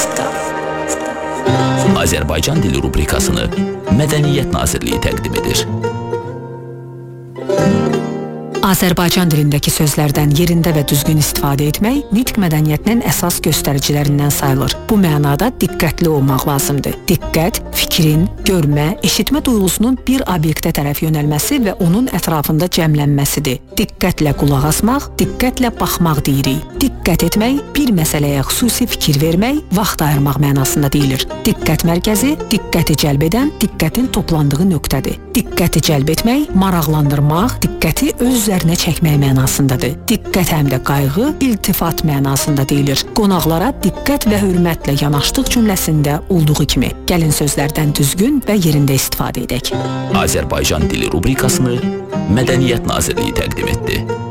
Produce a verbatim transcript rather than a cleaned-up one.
Azərbaycan dili rubrikasını Mədəniyyət Nazirliyi təqdim edir. Azərbaycan dilindəki sözlərdən yerində və düzgün istifadə etmək nitq mədəniyyətinin əsas göstəricilərindən sayılır. Bu mənada diqqətli olmaq lazımdır. Diqqət, fikrin, görmə, eşitmə duyğusunun bir obyektə tərəf yönəlməsi və onun ətrafında cəmlənməsidir. Diqqətlə qulaq asmaq, diqqətlə baxmaq deyirik. Diqqət etmək, bir məsələyə xüsusi fikir vermək, vaxt ayırmaq mənasında deyilir. Diqqət mərkəzi, diqqəti cəlb edən, diqqətin toplandığı nöqtədir. Diqqəti cəlb etmək, maraqlandırmaq, diqqəti öz üzərinə çəkmək mənasındadır. Diqqət həm də qayğı, iltifat mənasında deyilir. Qonaqlara diqqət və hörmətlə yanaşdıq cümləsində olduğu kimi. Gəlin sözlərdən düzgün və yerində istifadə edək. Azərbaycan dili rubrikasını Mədəniyyət Nazirliyi təqdim etdi.